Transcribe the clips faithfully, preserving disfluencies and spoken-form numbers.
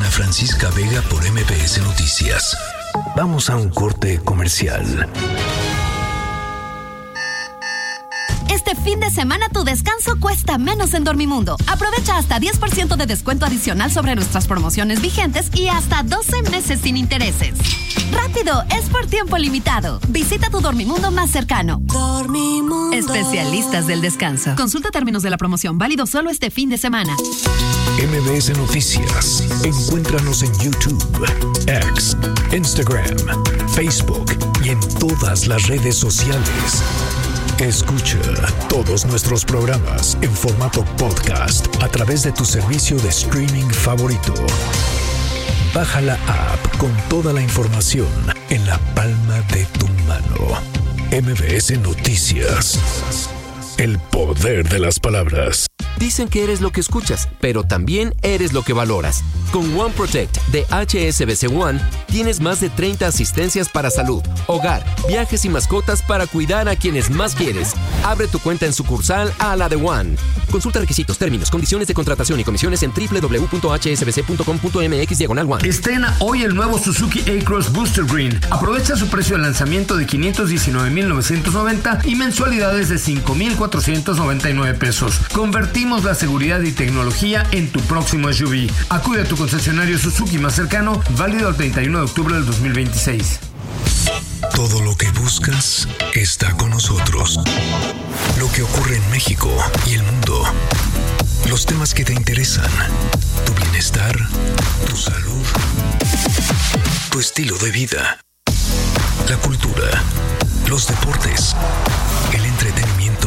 Ana Francisca Vega por M B S Noticias. Vamos a un corte comercial. Este fin de semana tu descanso cuesta menos en Dormimundo. Aprovecha hasta diez por ciento de descuento adicional sobre nuestras promociones vigentes y hasta doce meses sin intereses. ¡Rápido! Es por tiempo limitado. Visita tu Dormimundo más cercano. Dormimundo. Especialistas del descanso. Consulta términos de la promoción. Válido solo este fin de semana. M B S Noticias. Encuéntranos en YouTube, X, Instagram, Facebook y en todas las redes sociales. Escucha todos nuestros programas en formato podcast a través de tu servicio de streaming favorito. Baja la app con toda la información en la palma de tu mano. M B S Noticias. El poder de las palabras. Dicen que eres lo que escuchas, pero también eres lo que valoras. Con One Protect de H S B C One tienes más de treinta asistencias para salud, hogar, viajes y mascotas para cuidar a quienes más quieres. Abre tu cuenta en sucursal a la de One. Consulta requisitos, términos, condiciones de contratación y comisiones en doble u doble u doble u punto h s b c punto com punto m x diagonal One. Estrena hoy el nuevo Suzuki A-Cross Booster Green. Aprovecha su precio de lanzamiento de quinientos diecinueve mil novecientos noventa y mensualidades de cinco mil cuatrocientos noventa y nueve pesos. Convertimos la seguridad y tecnología en tu próximo S U V. Acude a tu concesionario Suzuki más cercano, válido el treinta y uno de octubre del dos mil veintiséis. Todo lo que buscas está con nosotros. Lo que ocurre en México y el mundo. Los temas que te interesan. Tu bienestar, tu salud, tu estilo de vida. La cultura, los deportes, el entretenimiento.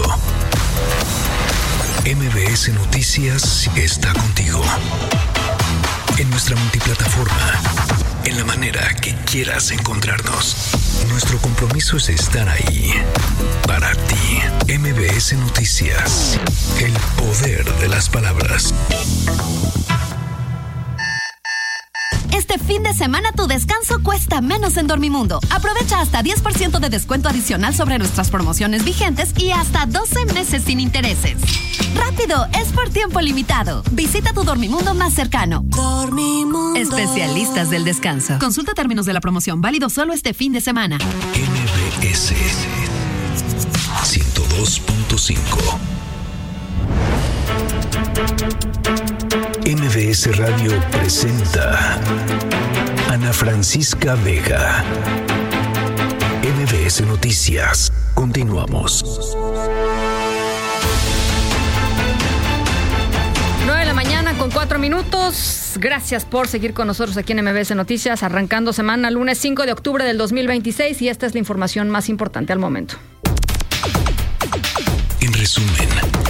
M B S Noticias está contigo. En nuestra multiplataforma, en la manera que quieras encontrarnos. Nuestro compromiso es estar ahí, para ti. M B S Noticias, el poder de las palabras. Este fin de semana tu descanso cuesta menos en Dormimundo. Aprovecha hasta diez por ciento de descuento adicional sobre nuestras promociones vigentes y hasta doce meses sin intereses. ¡Rápido! Es por tiempo limitado. Visita tu Dormimundo más cercano. Dormimundo. Especialistas del descanso. Consulta términos de la promoción. Válido solo este fin de semana. M B S ciento dos punto cinco. M B S Radio presenta Ana Francisca Vega. M B S Noticias. Continuamos. nueve de la mañana con cuatro minutos. Gracias por seguir con nosotros aquí en M B S Noticias, arrancando semana lunes cinco de octubre del dos mil veintiséis, y esta es la información más importante al momento. En resumen.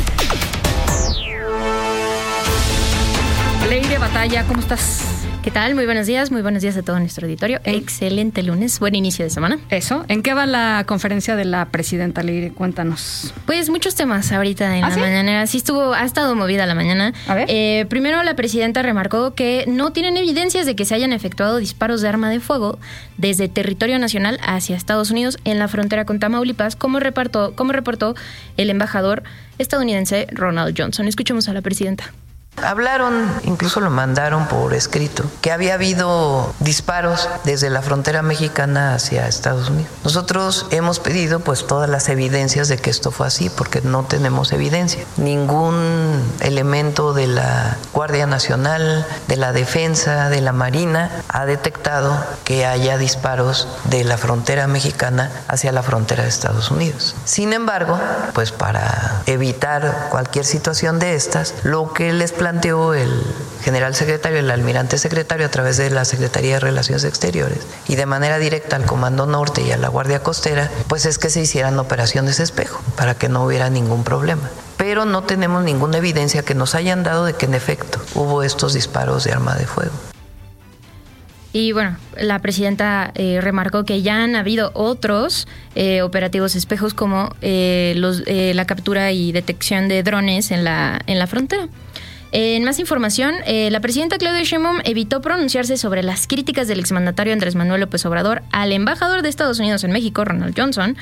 Leire Batalla, ¿cómo estás? ¿Qué tal? Muy buenos días, muy buenos días a todo nuestro auditorio. ¿Eh? Excelente lunes, buen inicio de semana. Eso, ¿en qué va la conferencia de la presidenta, Leire? Cuéntanos. Pues muchos temas ahorita en ¿Ah, la sí? mañanera. Sí estuvo, ha estado movida la mañana. A ver. Eh, primero la presidenta remarcó que no tienen evidencias de que se hayan efectuado disparos de arma de fuego desde territorio nacional hacia Estados Unidos en la frontera con Tamaulipas, como, repartó, como reportó el embajador estadounidense Ronald Johnson. Escuchemos a la presidenta. Hablaron, incluso lo mandaron por escrito, que había habido disparos desde la frontera mexicana hacia Estados Unidos. Nosotros hemos pedido pues todas las evidencias de que esto fue así, porque no tenemos evidencia. Ningún elemento de la Guardia Nacional, de la Defensa, de la Marina ha detectado que haya disparos de la frontera mexicana hacia la frontera de Estados Unidos. Sin embargo, pues para evitar cualquier situación de estas, lo que les planteó el general secretario, el almirante secretario, a través de la Secretaría de Relaciones Exteriores y de manera directa al Comando Norte y a la Guardia Costera, pues es que se hicieran operaciones espejo para que no hubiera ningún problema. Pero no tenemos ninguna evidencia que nos hayan dado de que en efecto hubo estos disparos de arma de fuego. Y bueno, la presidenta eh, remarcó que ya han habido otros eh, operativos espejos, como eh, los, eh, la captura y detección de drones en la, en la frontera. En más información, eh, la presidenta Claudia Sheinbaum evitó pronunciarse sobre las críticas del exmandatario Andrés Manuel López Obrador al embajador de Estados Unidos en México, Ronald Johnson,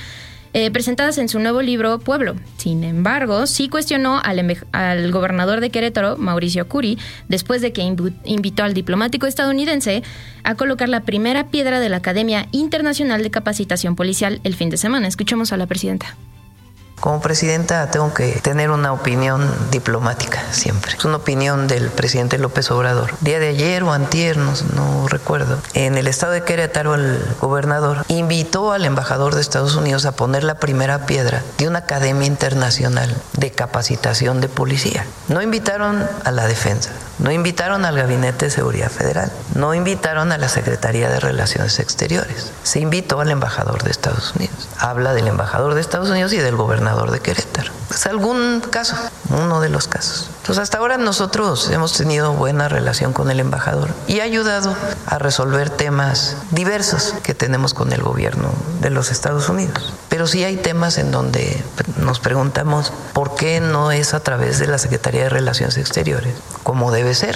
eh, presentadas en su nuevo libro Pueblo. Sin embargo, sí cuestionó al, al gobernador de Querétaro, Mauricio Curi, después de que inv- invitó al diplomático estadounidense a colocar la primera piedra de la Academia Internacional de Capacitación Policial el fin de semana. Escuchemos a la presidenta. Como presidenta tengo que tener una opinión diplomática siempre. Es una opinión del presidente López Obrador. Día de ayer o antier, no, no recuerdo, en el estado de Querétaro el gobernador invitó al embajador de Estados Unidos a poner la primera piedra de una academia internacional de capacitación de policía. No invitaron a la defensa, no invitaron al Gabinete de Seguridad Federal, no invitaron a la Secretaría de Relaciones Exteriores. Se invitó al embajador de Estados Unidos. Habla del embajador de Estados Unidos y del gobernador de Querétaro. Es algún caso, uno de los casos. Entonces, hasta ahora nosotros hemos tenido buena relación con el embajador y ha ayudado a resolver temas diversos que tenemos con el gobierno de los Estados Unidos. Pero sí hay temas en donde nos preguntamos por qué no es a través de la Secretaría de Relaciones Exteriores, como debe ser.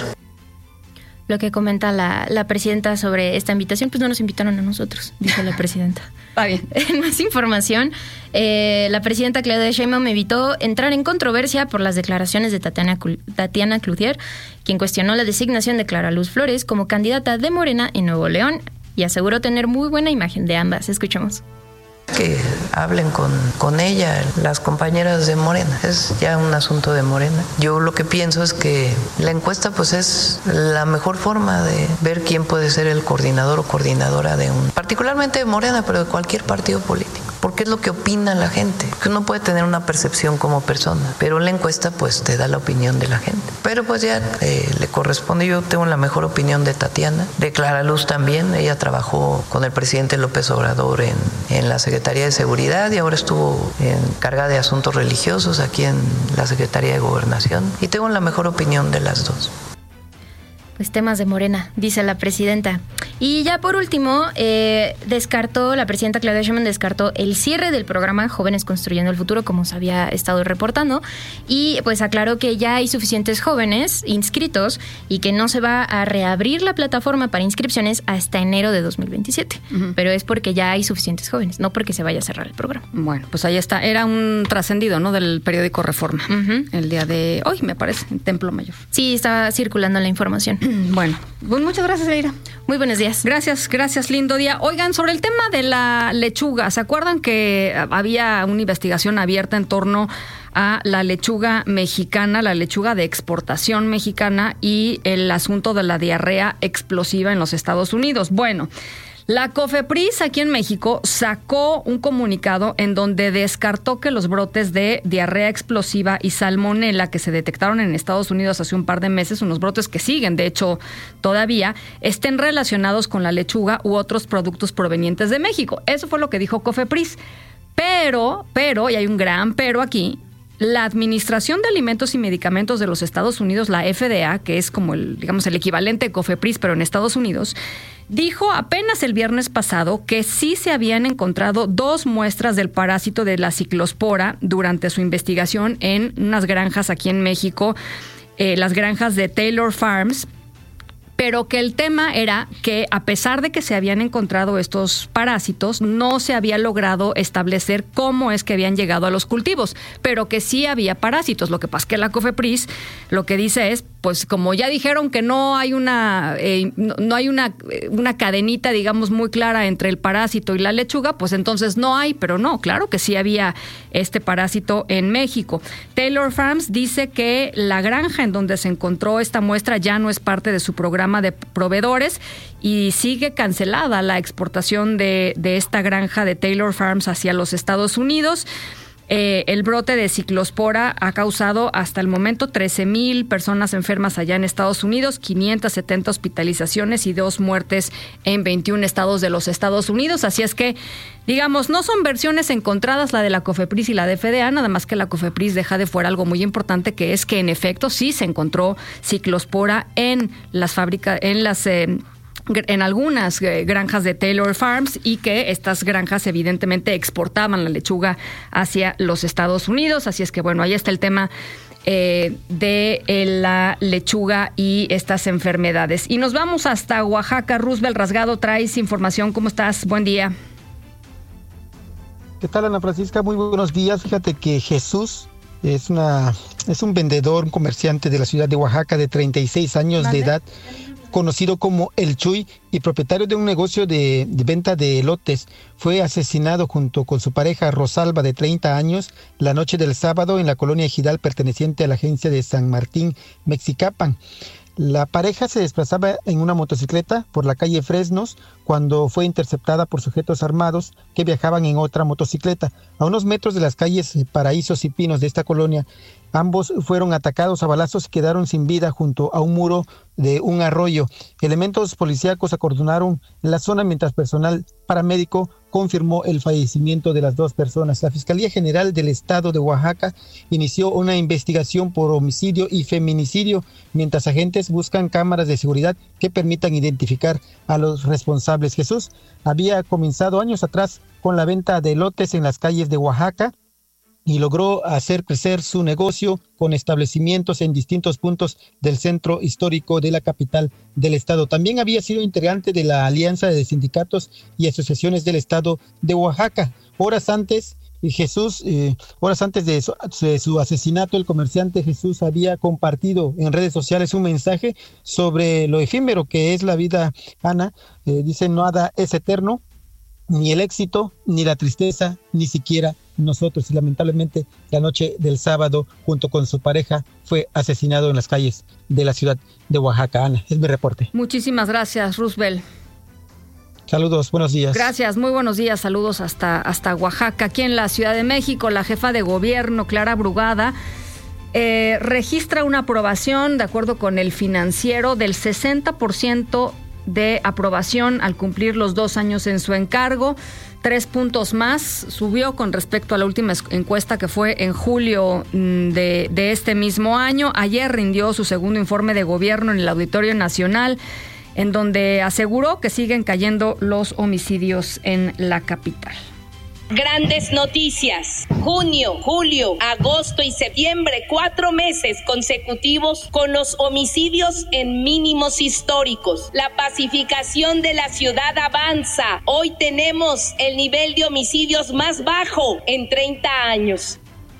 Lo que comenta la, la presidenta sobre esta invitación, pues no nos invitaron a nosotros, dice la presidenta. Está bien. En más información, eh, la presidenta Claudia Sheinbaum evitó entrar en controversia por las declaraciones de Tatiana, Tatiana Cloutier, quien cuestionó la designación de Clara Luz Flores como candidata de Morena en Nuevo León y aseguró tener muy buena imagen de ambas. Escuchemos. Que hablen con, con ella, las compañeras de Morena. Es ya un asunto de Morena. Yo lo que pienso es que la encuesta pues es la mejor forma de ver quién puede ser el coordinador o coordinadora de un, particularmente de Morena, pero de cualquier partido político. Porque es lo que opina la gente. Que uno puede tener una percepción como persona, pero la encuesta pues te da la opinión de la gente. Pero pues ya eh, le corresponde. Yo tengo la mejor opinión de Tatiana, de Clara Luz también. Ella trabajó con el presidente López Obrador en, en la Secretaría de Seguridad y ahora estuvo encargada de asuntos religiosos aquí en la Secretaría de Gobernación. Y tengo la mejor opinión de las dos. Pues temas de Morena, dice la presidenta. Y ya por último, eh, descartó, la presidenta Claudia Sheinbaum descartó el cierre del programa Jóvenes Construyendo el Futuro, como se había estado reportando, y pues aclaró que ya hay suficientes jóvenes inscritos y que no se va a reabrir la plataforma para inscripciones hasta enero de dos mil veintisiete. Uh-huh. Pero es porque ya hay suficientes jóvenes, no porque se vaya a cerrar el programa. Bueno, pues ahí está. Era un trascendido, ¿no?, del periódico Reforma. Uh-huh. El día de hoy, me parece, en Templo Mayor. Sí, estaba circulando la información. Bueno, pues muchas gracias, Leira. Muy buenos días. Gracias, gracias, lindo día. Oigan, sobre el tema de la lechuga, ¿se acuerdan que había una investigación abierta en torno a la lechuga mexicana, la lechuga de exportación mexicana y el asunto de la diarrea explosiva en los Estados Unidos? Bueno, la COFEPRIS aquí en México sacó un comunicado en donde descartó que los brotes de diarrea explosiva y salmonela que se detectaron en Estados Unidos hace un par de meses, unos brotes que siguen, de hecho, todavía, estén relacionados con la lechuga u otros productos provenientes de México. Eso fue lo que dijo COFEPRIS. Pero, pero, y hay un gran pero aquí, la Administración de Alimentos y Medicamentos de los Estados Unidos, la F D A, que es como el, digamos, el equivalente de COFEPRIS, pero en Estados Unidos, dijo apenas el viernes pasado que sí se habían encontrado dos muestras del parásito de la ciclospora durante su investigación en unas granjas aquí en México, eh, las granjas de Taylor Farms, pero que el tema era que a pesar de que se habían encontrado estos parásitos, no se había logrado establecer cómo es que habían llegado a los cultivos, pero que sí había parásitos. Lo que pasa es que la COFEPRIS lo que dice es, pues como ya dijeron que no hay una eh, no, no hay una, una cadenita, digamos, muy clara entre el parásito y la lechuga, pues entonces no hay, pero no, claro que sí había este parásito en México. Taylor Farms dice que la granja en donde se encontró esta muestra ya no es parte de su programa de proveedores y sigue cancelada la exportación de, de esta granja de Taylor Farms hacia los Estados Unidos. Eh, el brote de ciclospora ha causado hasta el momento trece mil personas enfermas allá en Estados Unidos, quinientas setenta hospitalizaciones y dos muertes en veintiún estados de los Estados Unidos. Así es que, digamos, no son versiones encontradas la de la COFEPRIS y la de F D A, nada más que la COFEPRIS deja de fuera algo muy importante, que es que en efecto sí se encontró ciclospora en las fábricas, en las... Eh, en algunas granjas de Taylor Farms y que estas granjas evidentemente exportaban la lechuga hacia los Estados Unidos. Así es que, bueno, ahí está el tema eh, de eh, la lechuga y estas enfermedades. Y nos vamos hasta Oaxaca. Roosevelt Rasgado, traes información. ¿Cómo estás? Buen día. ¿Qué tal, Ana Francisca? Muy buenos días. Fíjate que Jesús es una es un vendedor, un comerciante de la ciudad de Oaxaca de treinta y seis años ¿Vale? de edad, conocido como El Chuy y propietario de un negocio de, de venta de elotes. Fue asesinado junto con su pareja Rosalba, de treinta años, la noche del sábado en la colonia Ejidal perteneciente a la agencia de San Martín, Mexicapan. La pareja se desplazaba en una motocicleta por la calle Fresnos cuando fue interceptada por sujetos armados que viajaban en otra motocicleta. A unos metros de las calles Paraísos y Pinos de esta colonia, ambos fueron atacados a balazos y quedaron sin vida junto a un muro de un arroyo. Elementos policíacos acordonaron la zona mientras personal paramédico confirmó el fallecimiento de las dos personas. La Fiscalía General del Estado de Oaxaca inició una investigación por homicidio y feminicidio, mientras agentes buscan cámaras de seguridad que permitan identificar a los responsables. Jesús había comenzado años atrás con la venta de elotes en las calles de Oaxaca y logró hacer crecer su negocio con establecimientos en distintos puntos del centro histórico de la capital del estado. También había sido integrante de la Alianza de Sindicatos y Asociaciones del Estado de Oaxaca. Horas antes, Jesús, eh, horas antes de su, de su asesinato, el comerciante Jesús había compartido en redes sociales un mensaje sobre lo efímero que es la vida, Ana. Eh, dice, nada es eterno, ni el éxito, ni la tristeza, ni siquiera nosotros. Y lamentablemente la noche del sábado, junto con su pareja, fue asesinado en las calles de la ciudad de Oaxaca. Ana, es mi reporte. Muchísimas gracias, Roosevelt. Saludos, buenos días. Gracias, muy buenos días, saludos hasta, hasta Oaxaca. Aquí en la Ciudad de México, la jefa de gobierno, Clara Brugada, eh, registra una aprobación, de acuerdo con El Financiero, del sesenta por ciento de aprobación al cumplir los dos años en su encargo. Tres puntos más subió con respecto a la última encuesta, que fue en julio de, de este mismo año. Ayer rindió su segundo informe de gobierno en el Auditorio Nacional, en donde aseguró que siguen cayendo los homicidios en la capital. Grandes noticias. Junio, julio, agosto y septiembre, cuatro meses consecutivos con los homicidios en mínimos históricos. La pacificación de la ciudad avanza. Hoy tenemos el nivel de homicidios más bajo en treinta años.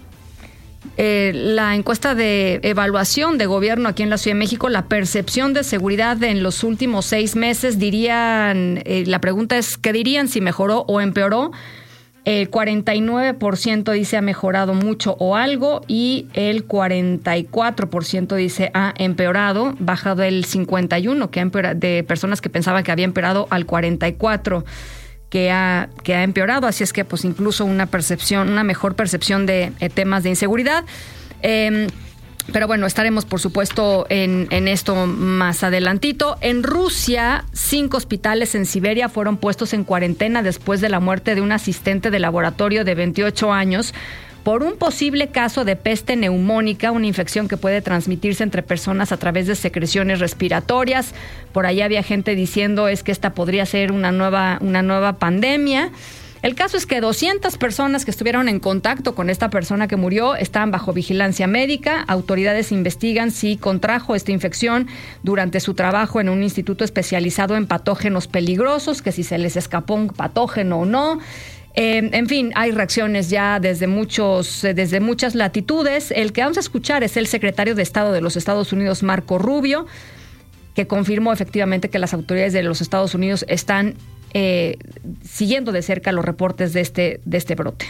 Eh, la encuesta de evaluación de gobierno aquí en la Ciudad de México, la percepción de seguridad en los últimos seis meses, dirían, eh, la pregunta es, ¿qué dirían si mejoró o empeoró? El cuarenta y nueve por ciento dice ha mejorado mucho o algo y el cuarenta y cuatro por ciento dice ha empeorado, bajado el cincuenta y uno por ciento que ha empeorado, de personas que pensaban que había empeorado al cuarenta y cuatro por ciento que ha, que ha empeorado. Así es que pues incluso una percepción, una mejor percepción de eh, temas de inseguridad. Eh, Pero bueno, estaremos por supuesto en, en esto más adelantito. En Rusia, cinco hospitales en Siberia fueron puestos en cuarentena después de la muerte de un asistente de laboratorio de veintiocho años por un posible caso de peste neumónica, una infección que puede transmitirse entre personas a través de secreciones respiratorias. Por ahí había gente diciendo es que esta podría ser una nueva, una nueva pandemia. El caso es que doscientas personas que estuvieron en contacto con esta persona que murió están bajo vigilancia médica. Autoridades investigan si contrajo esta infección durante su trabajo en un instituto especializado en patógenos peligrosos, que si se les escapó un patógeno o no. Eh, en fin, hay reacciones ya desde muchos, desde muchas latitudes. El que vamos a escuchar es el secretario de Estado de los Estados Unidos, Marco Rubio, que confirmó efectivamente que las autoridades de los Estados Unidos están Eh, siguiendo de cerca los reportes de este, de este brote.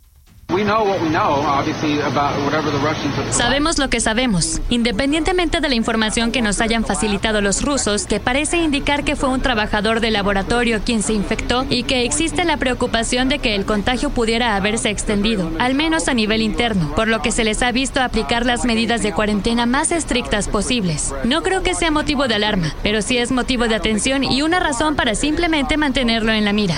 Sabemos lo que sabemos, independientemente de la información que nos hayan facilitado los rusos, que parece indicar que fue un trabajador de laboratorio quien se infectó y que existe la preocupación de que el contagio pudiera haberse extendido, al menos a nivel interno, por lo que se les ha visto aplicar las medidas de cuarentena más estrictas posibles. No creo que sea motivo de alarma, pero sí es motivo de atención y una razón para simplemente mantenerlo en la mira.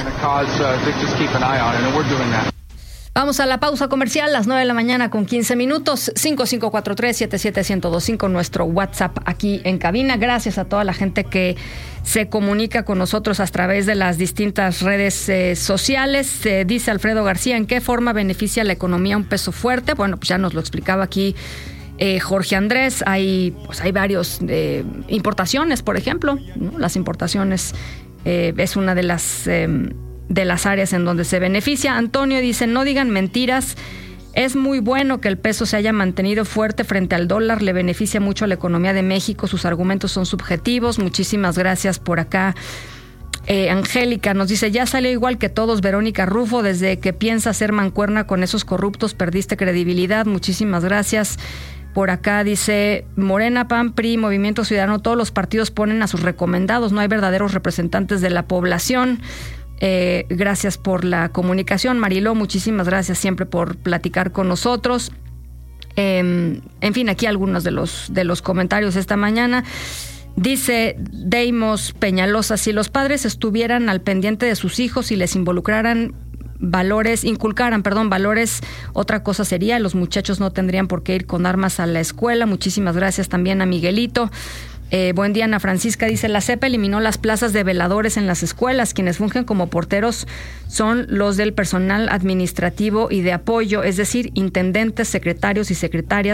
Vamos a la pausa comercial, las nueve de la mañana con quince minutos, cinco cinco cuatro tres, siete siete uno cero dos cinco, nuestro WhatsApp aquí en cabina. Gracias a toda la gente que se comunica con nosotros a través de las distintas redes eh, sociales. Eh, dice Alfredo García, ¿en qué forma beneficia la economía un peso fuerte? Bueno, pues ya nos lo explicaba aquí eh, Jorge Andrés. Hay, pues hay varios eh, importaciones, por ejemplo, ¿no? Las importaciones eh, es una de las... Eh, de las áreas en donde se beneficia. Antonio dice, no digan mentiras. Es muy bueno que el peso se haya mantenido fuerte frente al dólar, le beneficia mucho a la economía de México, sus argumentos son subjetivos. Muchísimas gracias por acá. Eh, Angélica nos dice, ya salió igual que todos, Verónica Rufo, desde que piensa hacer mancuerna con esos corruptos, perdiste credibilidad. Muchísimas gracias. Por acá dice, Morena, P A N, P R I, Movimiento Ciudadano, todos los partidos ponen a sus recomendados, no hay verdaderos representantes de la población. Eh, gracias por la comunicación, Mariló, muchísimas gracias siempre por platicar con nosotros. Eh, en fin, aquí algunos de los, de los comentarios esta mañana. Dice Deimos Peñalosa, si los padres estuvieran al pendiente de sus hijos y les involucraran valores, inculcaran, perdón, valores, otra cosa sería, los muchachos no tendrían por qué ir con armas a la escuela. Muchísimas gracias también a Miguelito. Eh, buen día, Ana Francisca, dice, la C E P eliminó las plazas de veladores en las escuelas. Quienes fungen como porteros son los del personal administrativo y de apoyo, es decir, intendentes, secretarios y secretarias